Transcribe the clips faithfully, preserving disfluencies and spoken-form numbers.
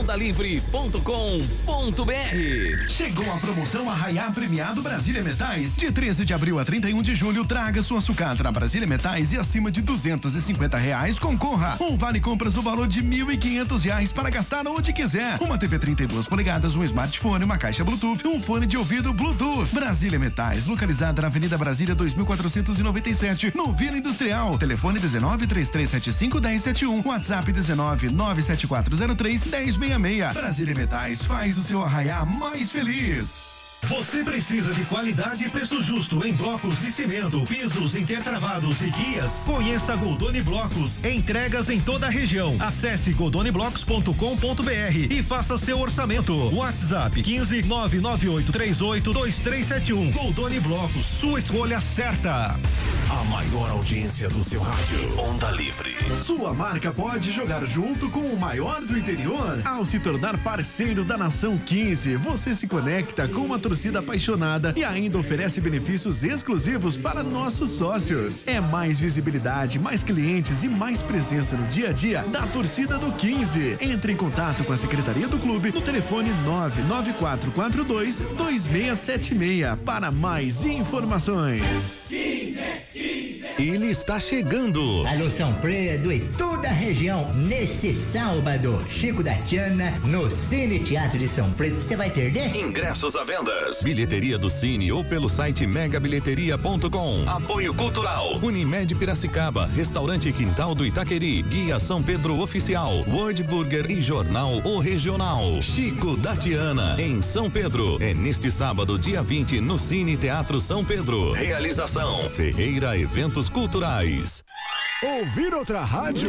onda livre ponto com ponto br. Chegou a promoção Arraiá Premiado Brasília Metais. De treze de abril a trinta e um de julho, traga sua sucata na Brasília Metais e acima de duzentos e cinquenta reais concorra. Um vale compras no valor de mil e quinhentos reais para gastar onde quiser. Uma T V trinta e duas polegadas, um smartphone, uma caixa Bluetooth, um fone de ouvido Bluetooth. Brasília Metais, localizada na Avenida Brasília dois mil quatrocentos e noventa e sete, no Vila Industrial. Telefone dezenove, três três sete cinco, um zero sete um. WhatsApp dezenove, nove sete quatro zero três, um zero seis seis. Brasília Metais faz o seu arraiá mais feliz. Você precisa de qualidade e preço justo em blocos de cimento, pisos intertravados e guias? Conheça Goldoni Blocos. Entregas em toda a região. Acesse goldoni blocos ponto com ponto br e faça seu orçamento. WhatsApp quinze, nove nove oito três oito, dois três sete um. Goldoni Blocos, sua escolha certa. A maior audiência do seu rádio. Onda Livre. Sua marca pode jogar junto com o maior do interior. Ao se tornar parceiro da Nação quinze, você se conecta com uma torcida apaixonada e ainda oferece benefícios exclusivos para nossos sócios. É mais visibilidade, mais clientes e mais presença no dia a dia da torcida do quinze. Entre em contato com a secretaria do clube no telefone nove nove quatro quatro dois, dois seis sete seis para mais informações. Ele está chegando. Alô São Pedro e toda a região nesse sábado. Chico da Tiana no Cine Teatro de São Pedro. Você vai perder? Ingressos à vendas. Bilheteria do Cine ou pelo site mega bilheteria ponto com. Apoio Cultural. Unimed Piracicaba. Restaurante Quintal do Itaqueri. Guia São Pedro Oficial. Word Burger e Jornal O Regional. Chico da Tiana em São Pedro. É neste sábado, dia vinte, no Cine Teatro São Pedro. Realização Ferreira Eventos Culturais. Ouvir outra rádio?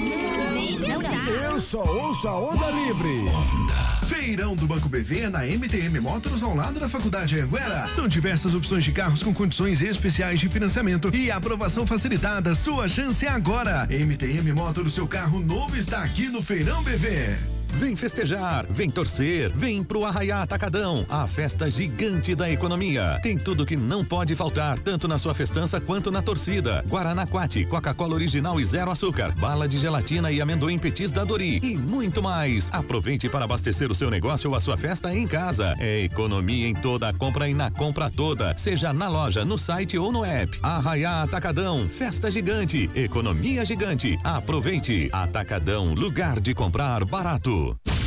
Eu só ouço a Onda Livre. Onda. Feirão do Banco B V na M T M Motors ao lado da Faculdade Anguera. São diversas opções de carros com condições especiais de financiamento e aprovação facilitada. Sua chance é agora. M T M Motors, seu carro novo está aqui no Feirão B V. Vem festejar, vem torcer, vem pro Arraiá Atacadão, a festa gigante da economia. Tem tudo que não pode faltar, tanto na sua festança quanto na torcida. Guaraná Quati, Coca-Cola original e zero açúcar, bala de gelatina e amendoim petis da Dori e muito mais. Aproveite para abastecer o seu negócio ou a sua festa em casa. É economia em toda a compra e na compra toda, seja na loja, no site ou no app. Arraiá Atacadão, festa gigante, economia gigante. Aproveite. Atacadão, lugar de comprar barato.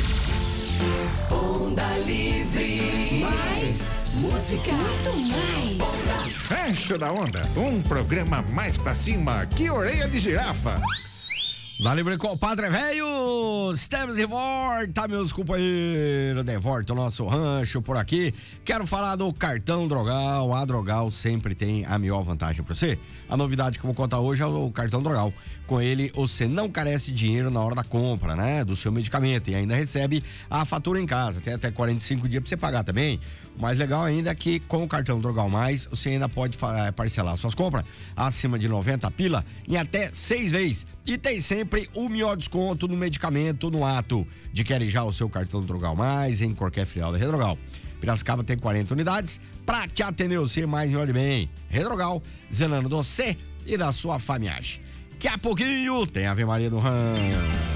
Onda Livre. Mais música. Muito mais. Onda. Rancho da Onda. Um programa mais pra cima que orelha de girafa. Dali brincou, Padre Velho, estamos de volta, meus companheiros, de volta o nosso rancho por aqui. Quero falar do cartão Drogal. A Drogal sempre tem a melhor vantagem para você. A novidade que eu vou contar hoje é o cartão Drogal. Com ele, você não carece de dinheiro na hora da compra, né, do seu medicamento e ainda recebe a fatura em casa. Tem até quarenta e cinco dias para você pagar também. O mais legal ainda é que com o cartão Drogal Mais, você ainda pode parcelar suas compras acima de noventa pila em até seis vezes. E tem sempre o melhor desconto no medicamento no ato de querer já o seu cartão Drogal Mais em qualquer filial da Redrogal. Piracicaba tem quarenta unidades pra te atender você mais melhor de bem. Redrogal, zelando do você e da sua família. Daqui a pouquinho tem Ave Maria do Rã.